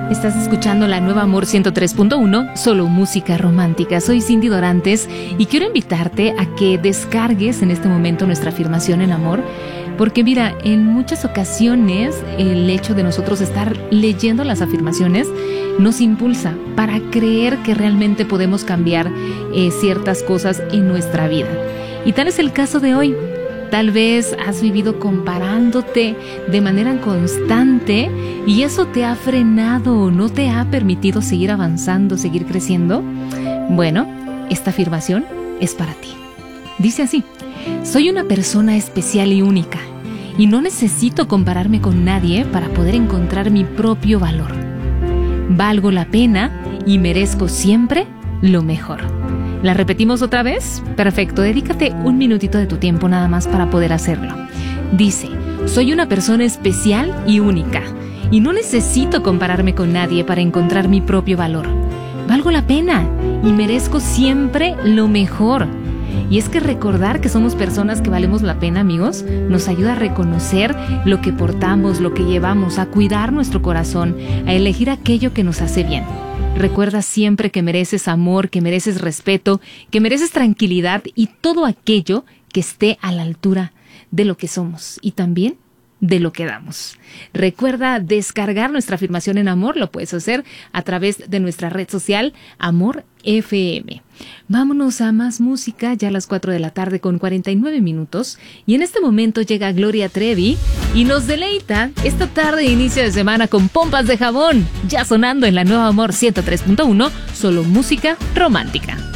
Estás escuchando la nueva Amor 103.1, solo música romántica. Soy Cindy Dorantes y quiero invitarte a que descargues en este momento nuestra afirmación en amor, porque mira, en muchas ocasiones el hecho de nosotros estar leyendo las afirmaciones nos impulsa para creer que realmente podemos cambiar ciertas cosas en nuestra vida. Y tal es el caso de hoy. Tal vez has vivido comparándote de manera constante y eso te ha frenado, no te ha permitido seguir avanzando, seguir creciendo. Bueno, esta afirmación es para ti. Dice así: soy una persona especial y única y no necesito compararme con nadie para poder encontrar mi propio valor. Valgo la pena y merezco siempre lo mejor. ¿La repetimos otra vez? Perfecto, dedícate un minutito de tu tiempo nada más para poder hacerlo. Dice: soy una persona especial y única y no necesito compararme con nadie para encontrar mi propio valor. Valgo la pena y merezco siempre lo mejor. Y es que recordar que somos personas que valemos la pena, amigos, nos ayuda a reconocer lo que portamos, lo que llevamos, a cuidar nuestro corazón, a elegir aquello que nos hace bien. Recuerda siempre que mereces amor, que mereces respeto, que mereces tranquilidad y todo aquello que esté a la altura de lo que somos y también de lo que damos. Recuerda descargar nuestra afirmación en amor, lo puedes hacer a través de nuestra red social Amor FM. Vámonos a más música, ya a las 4 de la tarde con 49 minutos. Y en este momento llega Gloria Trevi y nos deleita esta tarde de inicio de semana con Pompas de Jabón, ya sonando en la nueva Amor 103.1, solo música romántica.